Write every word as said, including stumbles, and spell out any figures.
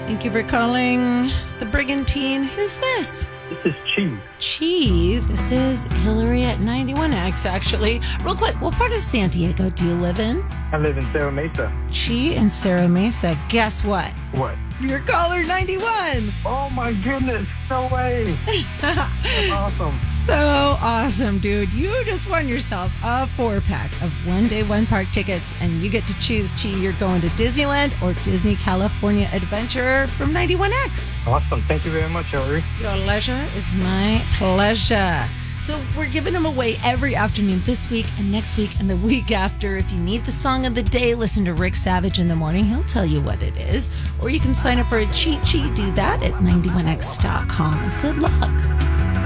Thank you for calling the Brigantine. Who's this? This is Chi. Chi. This is Hillary at ninety-one X, actually. Real quick, what part of San Diego do you live in? I live in Serra Mesa. Chi in Serra Mesa. Guess what? What? You're caller ninety-one. Oh my goodness. No way. That's awesome. So awesome, dude. You just won yourself a four pack of one day, one park tickets, and you get to choose, Chi, you're going to Disneyland or Disney California Adventure from ninety-one X. Awesome. Thank you very much, Hillary. Your leisure is my pleasure. So we're giving them away every afternoon this week and next week and the week after. If you need the song of the day, listen to Rick Savage in the morning. He'll tell you what it is. Or you can sign up for a cheat sheet. Do that at ninety-one x dot com. Good luck.